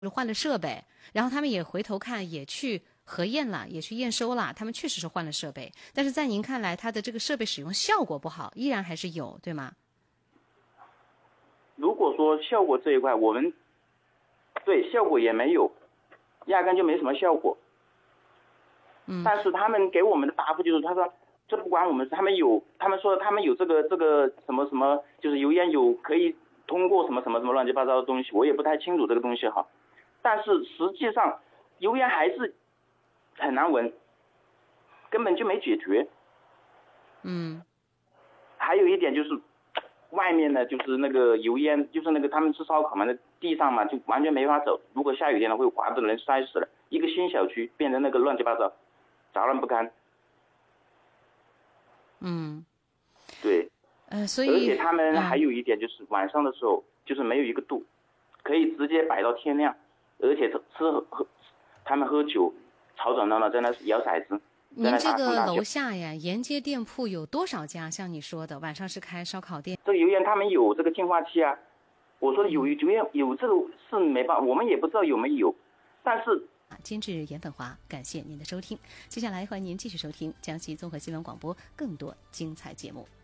换了设备，然后他们也回头看，也去核验了，也去验收了，他们确实是换了设备，但是在您看来，它的这个设备使用效果不好，依然还是有，对吗？ 如果说效果这一块，我们对效果也没有，压根就没什么效果。但是他们给我们的答复就是，他说这不管我们，他们说他们有这个什么什么，就是油烟有可以通过什么什么什么乱七八糟的东西，我也不太清楚这个东西哈。但是实际上油烟还是很难闻，根本就没解决。还有一点就是外面呢，就是那个油烟，就是那个他们吃烧烤嘛，那地上嘛就完全没法走，如果下雨天了会滑的人摔死了，一个新小区变成那个乱七八糟杂乱不堪。对， 所以而且他们还有一点就是晚上的时候就是没有一个度，可以直接摆到天亮，而且他们喝酒吵吵闹闹在那摇骰子。 您这个楼下呀，沿街店铺有多少家？像你说的，晚上是开烧烤店。 这个油烟他们有这个净化器啊，我说有油烟有这个是没办法，我们也不知道有没有，但是。 监制严粉华，感谢您的收听。接下来欢迎您继续收听江西综合新闻广播更多精彩节目。